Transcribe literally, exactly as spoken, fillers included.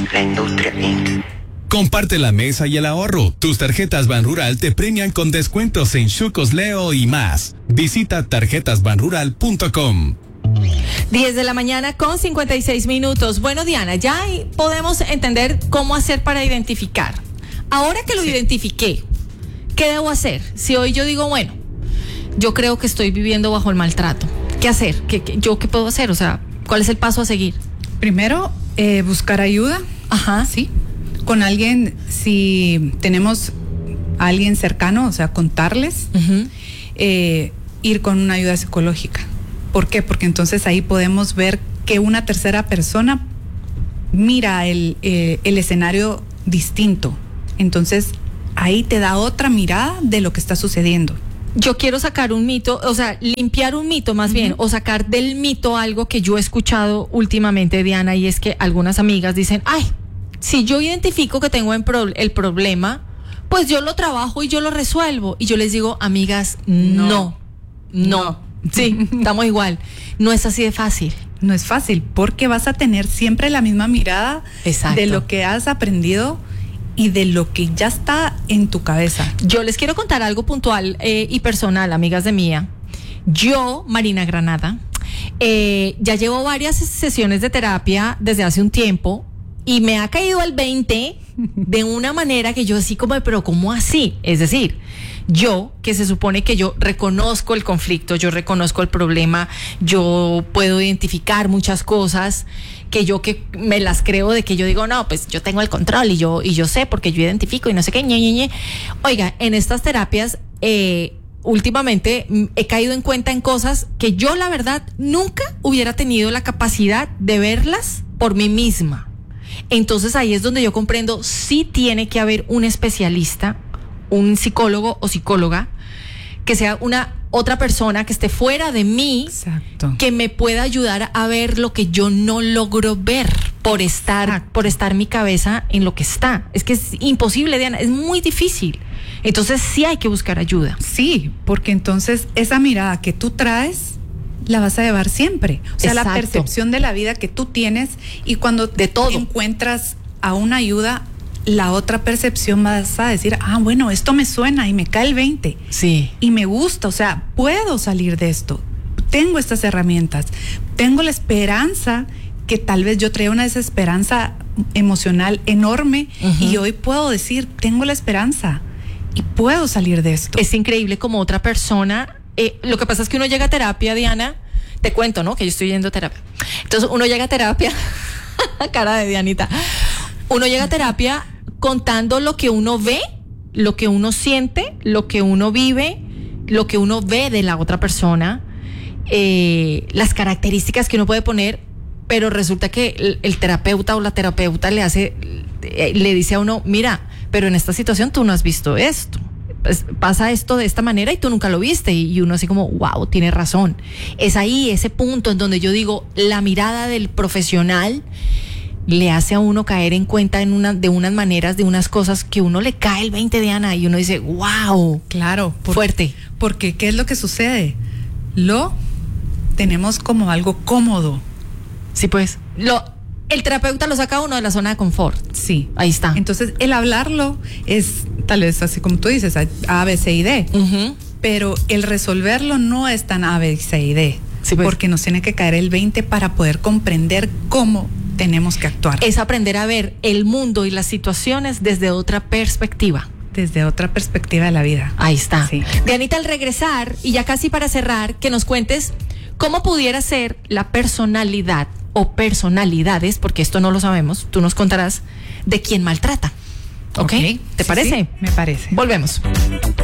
La Industria incorporated. Comparte la mesa y el ahorro. Tus tarjetas Banrural te premian con descuentos en Chucos Leo y más. Visita tarjetas banrural punto com. diez de la mañana con cincuenta y seis minutos. Bueno, Diana, ya podemos entender cómo hacer para identificar. Ahora que lo sí. identifiqué, ¿qué debo hacer? Si hoy yo digo, bueno, yo creo que estoy viviendo bajo el maltrato, ¿qué hacer? ¿Qué, qué, ¿Yo qué puedo hacer? O sea, ¿cuál es el paso a seguir? Primero, eh, buscar ayuda. Ajá. Sí. Con alguien, si tenemos a alguien cercano, o sea, contarles, uh-huh. eh, ir con una ayuda psicológica. ¿Por qué? Porque entonces ahí podemos ver que una tercera persona mira el, eh, el escenario distinto. Entonces ahí te da otra mirada de lo que está sucediendo. Yo quiero sacar un mito, o sea, limpiar un mito más uh-huh. bien, o sacar del mito algo que yo he escuchado últimamente, Diana, y es que algunas amigas dicen, ay, si yo identifico que tengo el, pro- el problema, pues yo lo trabajo y yo lo resuelvo. Y yo les digo, amigas, no, no. no. no. Sí, estamos igual. No es así de fácil. No es fácil, porque vas a tener siempre la misma mirada Exacto. de lo que has aprendido y de lo que ya está en tu cabeza. Yo les quiero contar algo puntual eh, y personal, amigas de mía. Yo, Marina Granada, eh, ya llevo varias sesiones de terapia desde hace un tiempo. Y me ha caído al veinte de una manera que yo así como, pero ¿cómo así? Es decir, yo, que se supone que yo reconozco el conflicto, yo reconozco el problema, yo puedo identificar muchas cosas, que yo que me las creo de que yo digo, no, pues yo tengo el control y yo, y yo sé porque yo identifico y no sé qué, ñe, ñe, ñe. Oiga, en estas terapias, eh, últimamente he caído en cuenta en cosas que yo la verdad nunca hubiera tenido la capacidad de verlas por mí misma. Entonces ahí es donde yo comprendo, sí tiene que haber un especialista, un psicólogo o psicóloga, que sea una otra persona que esté fuera de mí, Exacto. que me pueda ayudar a ver lo que yo no logro ver por estar, Exacto. por estar mi cabeza en lo que está. Es que es imposible, Diana, es muy difícil. Entonces sí hay que buscar ayuda. Sí, porque entonces esa mirada que tú traes la vas a llevar siempre. O sea, Exacto. la percepción de la vida que tú tienes, y cuando de todo encuentras a una ayuda, la otra percepción vas a decir, ah, bueno, esto me suena y me cae el veinte. Sí. Y me gusta, o sea, puedo salir de esto. Tengo estas herramientas. Tengo la esperanza, que tal vez yo traía una desesperanza emocional enorme, uh-huh. y hoy puedo decir, tengo la esperanza y puedo salir de esto. Es increíble como otra persona. Eh, lo que pasa es que uno llega a terapia, Diana, te cuento, ¿no? Que yo estoy yendo a terapia. Entonces uno llega a terapia, cara de Dianita, uno llega a terapia contando lo que uno ve, lo que uno siente, lo que uno vive, lo que uno ve de la otra persona, eh, las características que uno puede poner, pero resulta que el, el terapeuta o la terapeuta le hace, eh, le dice a uno, mira, pero en esta situación tú no has visto esto. Pues pasa esto de esta manera y tú nunca lo viste, y uno así como, wow, tiene razón. Es ahí ese punto en donde yo digo, la mirada del profesional le hace a uno caer en cuenta en una, de unas maneras, de unas cosas que uno le cae el veinte de Ana, y uno dice, wow, claro, por, fuerte. Porque ¿qué es lo que sucede? Lo tenemos como algo cómodo. Sí, pues, lo el terapeuta lo saca a uno de la zona de confort. Sí. Ahí está. Entonces, el hablarlo es tal vez así como tú dices, A, B, C y D. Uh-huh. Pero el resolverlo no es tan A, B, C y D. Sí, pues. Porque nos tiene que caer el veinte para poder comprender cómo tenemos que actuar. Es aprender a ver el mundo y las situaciones desde otra perspectiva. Desde otra perspectiva de la vida. Ahí está. Sí. Dianita, al regresar, y ya casi para cerrar, que nos cuentes cómo pudiera ser la personalidad o personalidades, porque esto no lo sabemos, tú nos contarás, de quien maltrata. ¿Ok? Okay. ¿Te Sí, parece? sí, me parece. Volvemos.